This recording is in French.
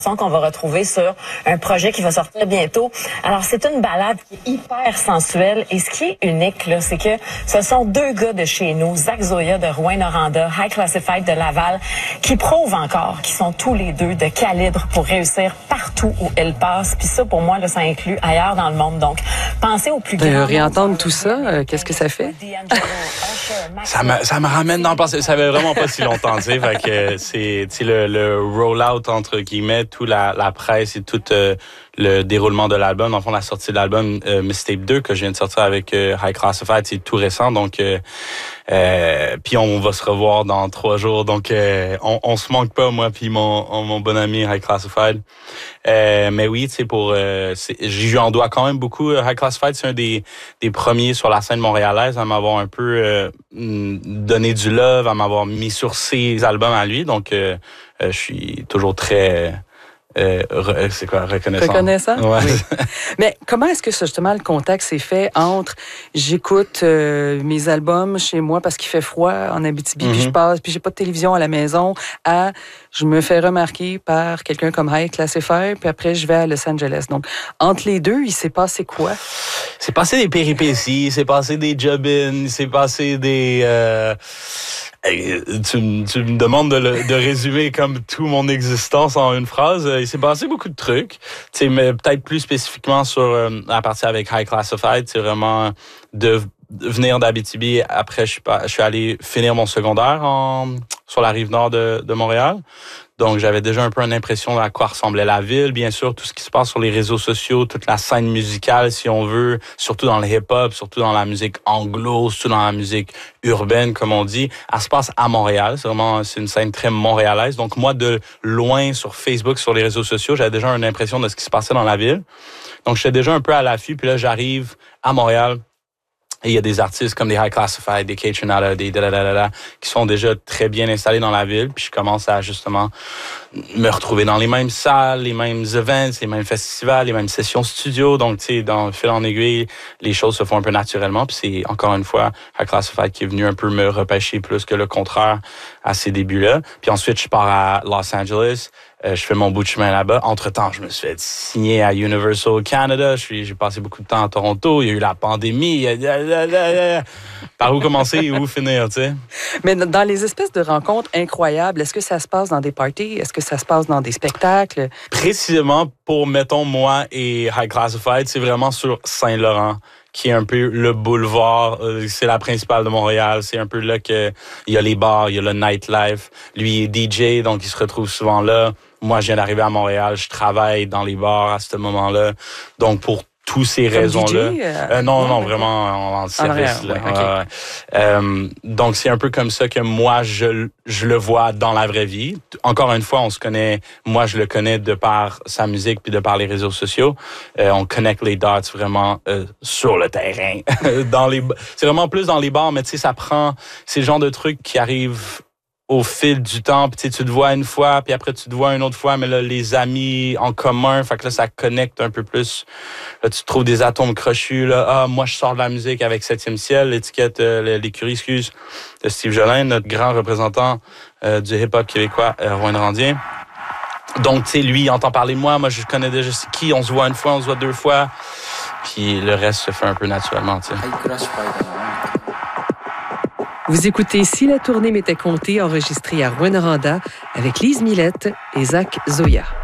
qu'on va retrouver sur un projet qui va sortir bientôt. Alors, c'est une balade qui est hyper sensuelle et ce qui est unique, là, c'est que ce sont deux gars de chez nous, Zach Zoya de Rouyn-Noranda, High Classified de Laval, qui prouvent encore qu'ils sont tous les deux de calibre pour réussir partout où ils passent. Puis ça, pour moi, là, ça inclut ailleurs dans le monde. Donc, pensez au plus grand. Réentendre tout ça, qu'est-ce que ça fait? Ça me ramène dans le passé. Ça fait vraiment pas si longtemps, tu sais. Fait que c'est le roll-out, entre guillemets, tout la presse et tout le déroulement de l'album. En fond, la sortie de l'album Mistape 2 que je viens de sortir avec High Classified, c'est tout récent. Donc, puis on va se revoir dans 3 jours. Donc, on se manque pas, moi puis mon bon ami High Classified. Mais oui, tu sais, j'y en dois quand même beaucoup. High Classified, c'est un des premiers sur la scène montréalaise à m'avoir un peu donné du love, à m'avoir mis sur ses albums à lui. Donc, je suis toujours très... c'est quoi, reconnaissant? Reconnaissant? Ouais. Oui. Mais comment est-ce que justement le contact s'est fait entre j'écoute mes albums chez moi parce qu'il fait froid en Abitibi, puis je passe, puis j'ai pas de télévision à la maison, à je me fais remarquer par quelqu'un comme High Classified, puis après je vais à Los Angeles. Donc, entre les deux, il s'est passé quoi? C'est passé des péripéties, c'est passé des job-ins, c'est passé des... Tu me demandes de résumer comme tout mon existence en une phrase. Il s'est passé beaucoup de trucs. Tu sais, mais peut-être plus spécifiquement sur la partie avec High Classified, c'est vraiment de venir d'Abitibi. Après, je suis allé finir mon secondaire sur la rive nord de Montréal. Donc, j'avais déjà un peu une impression à quoi ressemblait la ville. Bien sûr, tout ce qui se passe sur les réseaux sociaux, toute la scène musicale, si on veut, surtout dans le hip-hop, surtout dans la musique anglo, surtout dans la musique urbaine, comme on dit, elle se passe à Montréal. C'est une scène très montréalaise. Donc, moi, de loin, sur Facebook, sur les réseaux sociaux, j'avais déjà une impression de ce qui se passait dans la ville. Donc, j'étais déjà un peu à l'affût. Puis là, j'arrive à Montréal. Et il y a des artistes comme des High Classified, des K-Tronada, des qui sont déjà très bien installés dans la ville. Puis je commence à justement me retrouver dans les mêmes salles, les mêmes events, les mêmes festivals, les mêmes sessions studio. Donc, tu sais, dans le fil en aiguille, les choses se font un peu naturellement. Puis c'est encore une fois High Classified qui est venu un peu me repêcher plus que le contraire à ces débuts-là. Puis ensuite, je pars à Los Angeles. Je fais mon bout de chemin là-bas. Entre-temps, je me suis fait signer à Universal Canada. J'ai passé beaucoup de temps à Toronto. Il y a eu la pandémie. Par où commencer et où finir, tu sais? Mais dans les espèces de rencontres incroyables, est-ce que ça se passe dans des parties? Est-ce que ça se passe dans des spectacles? Précisément pour, mettons, moi et High Classified, c'est vraiment sur Saint-Laurent, qui est un peu le boulevard, c'est la principale de Montréal, c'est un peu là que il y a les bars, il y a le nightlife. Lui est DJ, donc il se retrouve souvent là. Moi, je viens d'arriver à Montréal, je travaille dans les bars à ce moment-là. Donc, pour toutes ces raisons-là. Non, vraiment en service. Là. Okay. Donc, c'est un peu comme ça que moi, je le vois dans la vraie vie. Encore une fois, on se connaît. Moi, je le connais de par sa musique puis de par les réseaux sociaux. On connecte les dots vraiment sur le terrain. C'est vraiment plus dans les bars, mais tu sais, c'est le genre de trucs qui arrivent au fil du temps, puis tu te vois une fois, puis après tu te vois une autre fois, mais là, les amis en commun, fait que là, ça connecte un peu plus. Là, tu trouves des atomes crochus, là. Ah, moi, je sors de la musique avec 7e ciel, l'étiquette, l'écurie, de Steve Jolin, notre grand représentant du hip-hop québécois, Rouyn-Norandien. Donc, tu sais, lui, il entend parler de moi je connais déjà c'est qui, on se voit une fois, on se voit 2 fois, puis le reste se fait un peu naturellement, tu sais. Vous écoutez Si la tournée m'était comptée, enregistré à Rouyn-Noranda avec Lise Millette et Zach Zoya.